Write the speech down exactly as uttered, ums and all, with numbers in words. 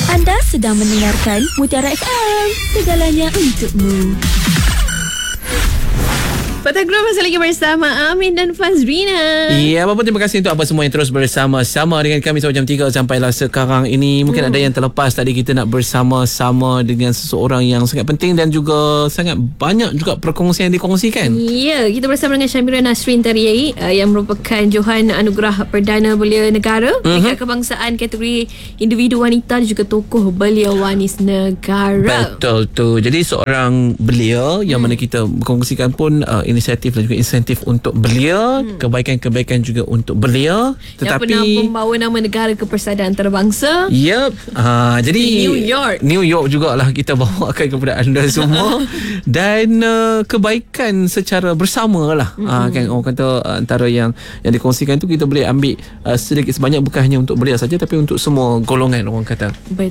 Anda sedang mendengarkan Mutiara F M, segalanya untukmu. Patah Group masih lagi bersama Amin dan Fazrina. Ya, apa pun terima kasih untuk apa semua yang terus bersama-sama dengan kami sampai jam tiga sampailah sekarang ini. Mungkin hmm. ada yang terlepas tadi, kita nak bersama-sama dengan seseorang yang sangat penting dan juga sangat banyak juga perkongsian yang dikongsikan. Ya, kita bersama dengan Syamira Nasrin Tariai uh, yang merupakan Johan Anugerah Perdana Belia Negara dekat uh-huh. kebangsaan kategori individu wanita dan juga tokoh belia wanis negara. Betul tu. Jadi seorang belia yang hmm. mana kita berkongsikan pun uh, inisiatif dan juga insentif untuk belia, hmm. kebaikan-kebaikan juga untuk belia, tetapi yang pernah membawa nama negara ke persaudaraan antarabangsa. Yep. Ha, jadi di New York. New York jugalah kita bawakan kepada anda semua dan uh, kebaikan secara bersama lah. Hmm. Ha, kan orang kata antara yang yang dikongsikan tu kita boleh ambil uh, sedikit sebanyak, bukan hanya untuk belia saja tapi untuk semua golongan, orang kata.